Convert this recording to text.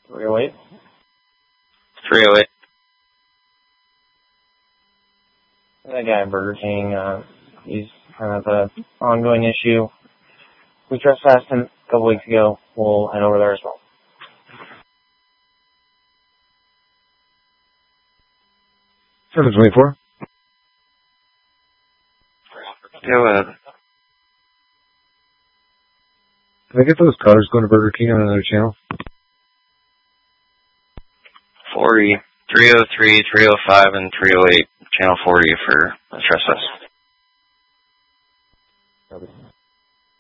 308. 308. That guy at Burger King, he's kind of an ongoing issue. We trespassed him a couple weeks ago. We'll head over there as well. 724. Go ahead. Can I get those cars going to Burger King on another channel? 40, 303, 305, and 308. Channel 40 for trespass.